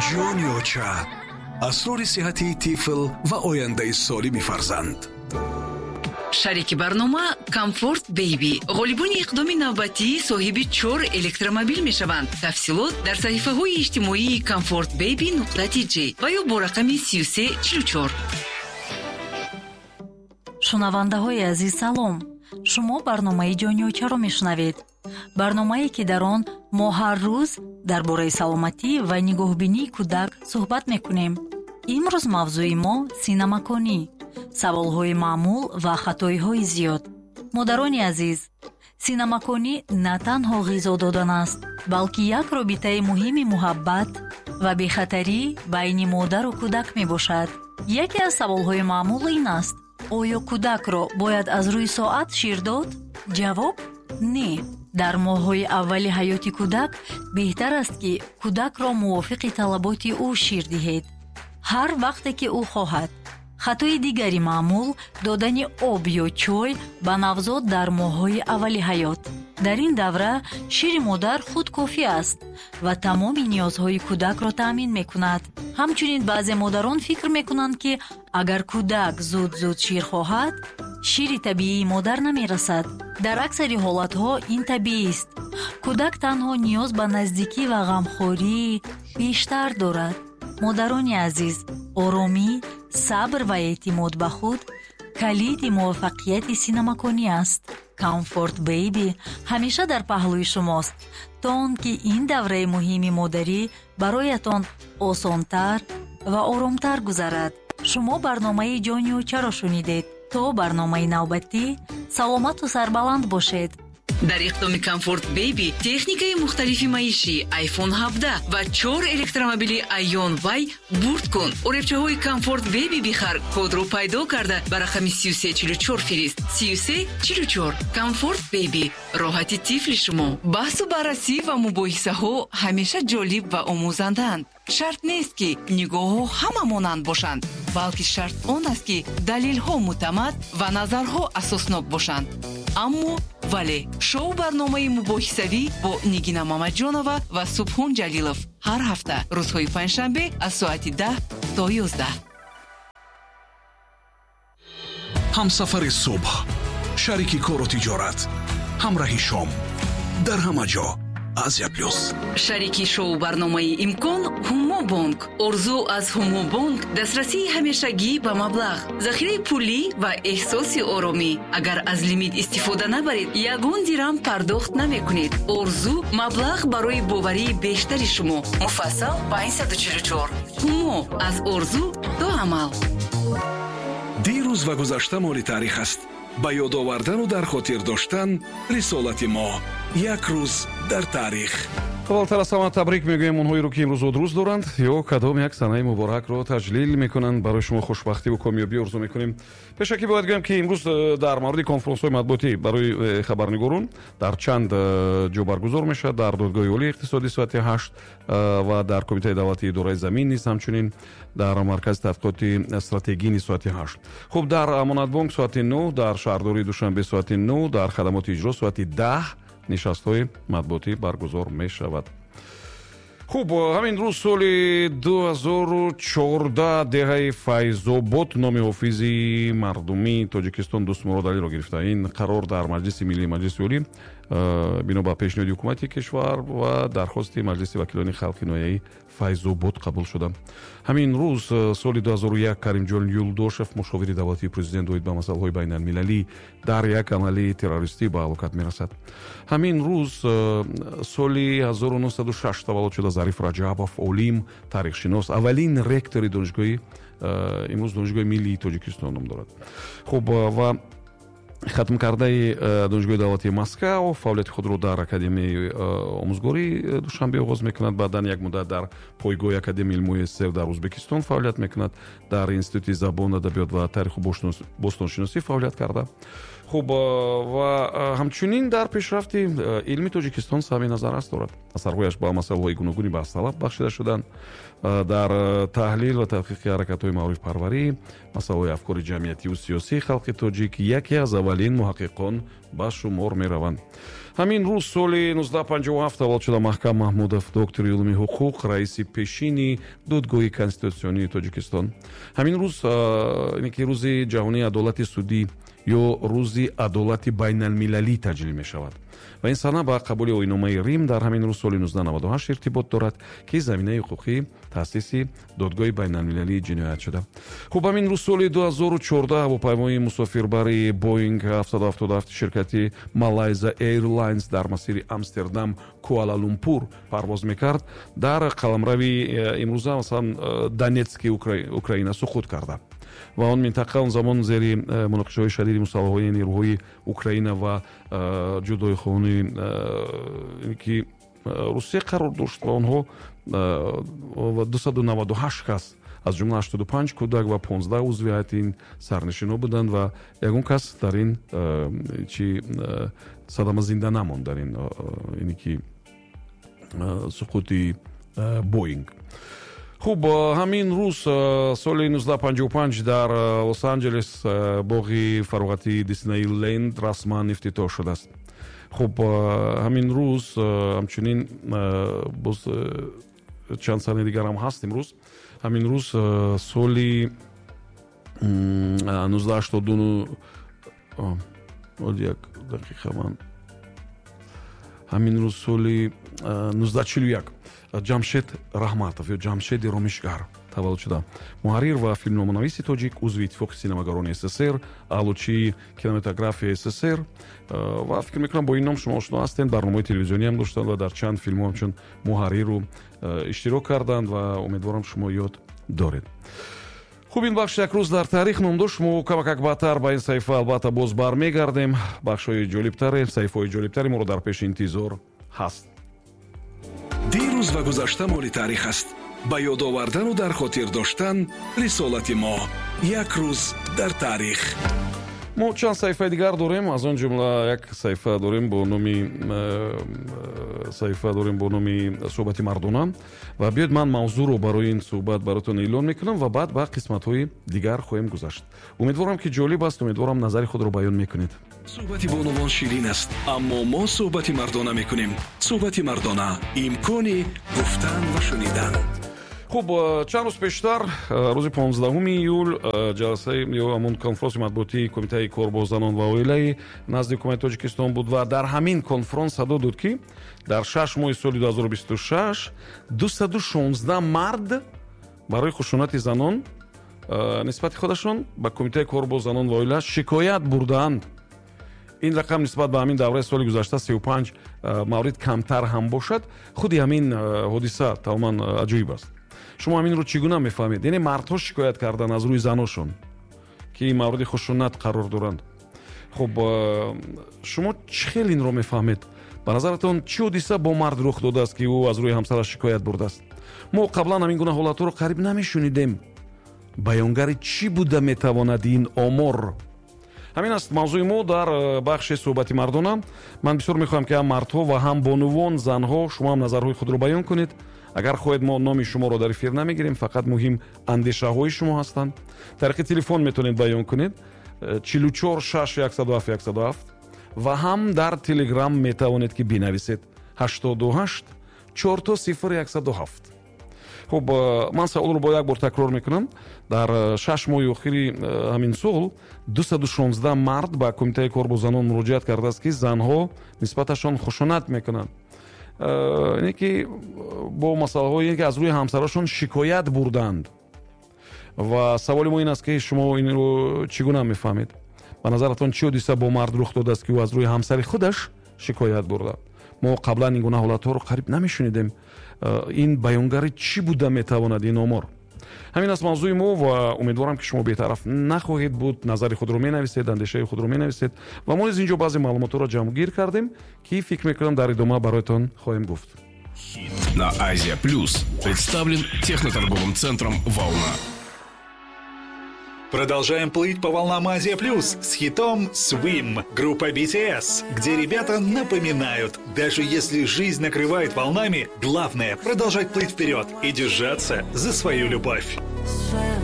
جونیوچا اسرار صحتی طفل و آینده سالم فرزند. شریک برنامه کامفورت بیبی غالبانی اقدام نوبتی صاحب 4 الکترومبیل می شوند. تفصیلات در صحیفه های اجتماعی comfortbaby.tg و یا با رقم 3344. شنونده های عزیز سلام. شما برنامه جونیوچا رو میشنوید. برنامه‌ای که در آن ما هر روز درباره سلامتی و نگاهبینی کودک صحبت میکنیم. امروز موضوع ما سینه‌مکانی، سوالهای معمول و خطایهای زیاد. مادران عزیز، سینه‌مکانی نه تنها غذا دادن است، بلکه یک رابطه مهم محبت و بی‌خطری بین مادر و کودک میباشد. یکی از سوالهای معمول این است: آیا کودک را باید از روی ساعت شیر داد؟ جواب: نه. در ماه‌های اولی حیات کودک بهتر است که کودک را موافق طلبات او شیر دهید هر وقت که او خواهد. خطای دیگری معمول دادن آب یا چای به نوزاد در ماه‌های اولی حیات. در این دوره شیر مادر خود کافی است و تمام نیازهای کودک را تامین می‌کند. همچنین بعضی مادران فکر می‌کنند که اگر کودک زود شیر خواهد، شیر طبیعی مادر نمی‌رسد. در اکثر حالتها این طبیعی است. کودک تنها نیاز به نزدیکی و غمخوری بیشتر دارد. مادران عزیز، آرامی، صبر و اعتماد به خود کلید موفقیت سینه‌مکانی است. کامفورت بیبی همیشه در پهلوی شماست تا آنکه این دوره مهم مادری برایتان آسان‌تر و آرام‌تر گذرد. شما برنامه جونیوچا را شنیدید. تا برنامه نوبتی سلامت و سربلند باشید. در اقدام کامفورت بیبی تکنیکای مختلفی معیشی آیفون 17 و 4 الکترومبیل ایون وای برد کن. ارفچه های کامفورت بیبی بخر، کد رو پیدا کرده بر رقم 3344 فرست. 3344 کامفورت بیبی، راحتی طفل شما. بحث و بررسی و مباحثه ها همیشه جالب و آموزندند. شرط نیست که نگاه ها همه مانند باشند، بلکه شرط آن است که دلیل ها معتمد و نظرها اساسناک باشند. اما ولی شو برنامه مباحثوی با نگینا مامدجانова و سبحان جلیلов هر هفته روزهای پنجشنبه از ساعت 10 تا 11. همسفر صبح، شریک کار و تجارت، همراهی شام، در همه جا آسیا پلوس. شریکی شو برنامه امکان هومو بانک. ارزو از هومو بانک دسترسی همیشگی به مبلغ، ذخیره پولی و احساس آرامی. اگر از لیمیت استفاده نبرید، یگان درهم پرداخت نمی کنید. ارزو مبلغ برای باوری بیشتری شما. مفصل 544. هومو، از ارزو تا عمل. دیروز و گذشته مالی تاریخ است. با یاد آوردن و در خاطر داشتن رسالت ما یک روز در تاریخ. اولتر از همه تبریک میگویم اونهایی رو که امروز روز دارند یا کدام یک سنه مبارک رو تجلیل میکنند. برای شما خوشبختی و کامیابی آرزو میکنیم. پیشکی باید گویم که امروز در مورد کنفرانس های مطبوعاتی برای خبرنگاران در چند جو برگزار میشه. در دادگاه عالی اقتصادی ساعت 8 و در کمیته دولتی اداره زمین نیز، همچنین در مرکز تحقیقات استراتژی ساعت 8. خب در امانت بانک ساعت 9، در شهرداری دوشنبه ساعت 9، در خدمات اجرا ساعت 10 نشست‌های مطبوعاتی برگزار می شود. خوب، همین روز سال 2014 دهه فیض‌آباد نام حافظی مردمی تاجیکستان دوست مراد علی را گرفته. این قرار در مجلس ملی مجلس عالی بنا به پیشنهاد حکومت کشور و درخواست مجلس وکیلان خلق ناحیه فیض‌آباد قبول شده. همین روز سال 2001 کریم جان یولداشев مشاور دولتی پرزیدنت اوید به مسائل بین المللی در یک عملی تروریستی به هلاکت میرسد. همین روز سال 1906 تولد شده ظریف رجبов، عالم، تاریخ شناس، اولین رکتور دانشگاه امروز دانشگاه ملی تاجیکستان نام دارد. خب و ختم کرده دانشگاه دولتی مسکو فعالیت خود را در اکادمی آموزگاری دوشنبه آغاز میکند. بعداً یک مدت در پایگاه اکادمی علوم سر در ازبکستان فعالیت میکند. در انستیتوت زبان، ادبیات و تاریخ و باستانشناسی فعالیت کرده. خب و همچنین در پیشرفت علمی تاجیکستان صاحب نظر است دارد. اثرهایش با مسائل گوناگونی بحث طلب بخشیده شدند. در تحلیل و تحقیق حرکت‌های معارف پروری، مسائل افکار جمعیتی و سیاسی خلق تاجیک یکی از اولین محققان به شمار می‌روند. ҳамин рӯз соли 1957 таваллуд шуда Маҳкам Маҳмудов, доктори улуми ҳуқуқ, раиси пешини додгоҳи конститутсионии Тоҷикистон. ҳамин рӯз ки рӯзи ҷаҳонии адолати судӣ ё рӯзи адолати байналмилалӣ таҷлил мешавад ва ин сана ба қабули оинномаи Рим дар ҳамин рӯз соли 1998 иртибот дорад, ки заминаи ҳуқуқи таъсиси додгоҳи байналмилалии ҷиноят шуда. хуб ҳамин рӯз соли 2014 ҳавопаймои мусофирбари Boeing 777 ширкати Malaysia Airlines дар масири Амстердам Куала-Лумпур парвоз мекард, дар қаламрави имрӯза масалан Донецки Украина суқут карда ва он минтақа он замон зери муноқишаҳои шадиди мусаллаҳои нерӯҳои Украина ва ҷудоихони ки Русия қарор дошт ва онҳо 298 кас аз ҷумла 85 кӯдак ва 15 узви ҳайати ин сарнишино буданд ва ягон кас дар ин садама зинда намонд дар ин ки суқути Boeing. хуб ҳамин рӯз соли 1955 дар Лос-Анҷелес боғи фароғатии Диснейленд расман ифтитоҳ шудааст. хуб ҳамин рӯз ҳамчунин боз чанд сани дигар ҳам ҳаст. имрӯз ҳамин рӯз соли 1982 ҳамин рӯз соли 1941 ҷамшед Раҳматов ё ҷамшеди Ромишгар таваллуд шуда. муҳаррир ва филмноманависи тоҷик, узви иттифоқи синемагарони СССР, аълучии кинематографияи СССР ва фикр мекунам бо ин ном шумо ошно ҳастед. барномаи телевизионӣ ҳам доштанд ва дар чанд филмҳо ҳамчун муҳарриру иштирок карданд ва умедворам шумо ёд доред. хуб ин бахш як рӯз дар таърих ном дошт. мо камакак баъдтар ба ин саҳифа албатта боз бармегардем. бахшҳои ҷолибтаре, саҳифаҳои ҷолибтаре моро дар пеши интизор ҳаст. дирӯз ва гузашта моли таърих аст. ба ёд овардану дар хотир доштан рисолати мо. як рӯз дар таърих. мо чанд саҳифаи дигар дорем. аз он ҷумла як саҳифа дорем бо номи суҳбати мардона ва биёед ман мавзӯъро барои ин суҳбат баротон эълон мекунам ва баъд ба қисматҳои дигар хоҳем гузашт. умедворам ки ҷолиб аст. умедворам назари худро баён мекунед. суҳбати бонувон ширин аст, аммо мо суҳбати мардона мекунем. суҳбати мардона, имкони гуфтан ва шунидан. хуб чанд рӯз пештар рӯзи 15 июл ҷаласаи ё ҳамон конфронси матбуотии Кумитаи кор бо занон ва оилаи назди ҳукумати Тоҷикистон буд ва дар ҳамин конфронс садо дод ки дар 6 моҳи соли 2026 216 мард барои хушунати занон нисбати худашон ба Кумитаи кор бо занон ва оила шикоят бурдаанд. ин рақам нисбат ба ҳамин давраи соли гузашта 35 маврид камтар ҳам бошад. худи ҳамин ҳодиса тамоман аҷоиб аст. шумо ҳаминро чӣ гуна мефаҳмед? яъне мардҳо шикоят карданд аз рӯи заношон ки мавриди хушунат қарор доранд. хуб шумо чӣ хел инро мефаҳмед? ба назаратон чӣ ҳодиса бо мард рух додааст ки ӯ аз рӯи ҳамсараш шикоят бурдааст? мо қаблан ҳамин гуна ҳолатҳоро қариб намешунидем. баёнгари чӣ буда метавонад ин омор? ҳамин аст мавзӯи мо дар бахши суҳбати мардона. ман бисёр мехоҳам ки ҳам мардҳо ва ҳам бонувон занҳо шумо ҳам назарҳои худро баён кунед. агар хоҳед мо номи шуморо дар эфир намегирем, фақат муҳим андешаҳои шумо ҳастанд. тариқи телефон метавонед баён кунед 44 6 107 107 ва ҳам дар телеграм метавонед ки бинависед 88 400 107. хуб ман саволро бо як бор такрор мекунам. дар 6 моҳи охири ҳамин сол 216 мард ба Кумитаи кор бо занон муроҷиат кардааст ки занҳо нисбаташон хушунат мекунанд. яъне ки бо масъалаҳое ки аз рӯи ҳамсарашон шикоят бурданд. ва саволи мо ин аст ки шумо инро чӣ гуна мефаҳмед? ба назаратон чӣ ҳодиса бо мард рух додааст ки ӯ аз рӯи ҳамсари худаш шикоят бурда? мо қаблан ин гуна ҳолатҳоро қариб намешунидем. ин баёнгари чӣ буда метавонад ин омор? ҳамин аст мавзӯи мо ва умедворам ки шумо бетараф нахоҳед буд. назари худро менависед, андешаи худро менависед ва мо низ инҷо баъзе маълумотро ҷамъгир кардем ки фикр мекунам дар идома бароятон хоҳем гуфт. На Азия Плюс представлен техноторговым центром «Волна». Продолжаем плыть по волнам Азия Плюс с хитом «Swim» группа BTS, где ребята напоминают, даже если жизнь накрывает волнами, главное продолжать плыть вперед и держаться за свою любовь.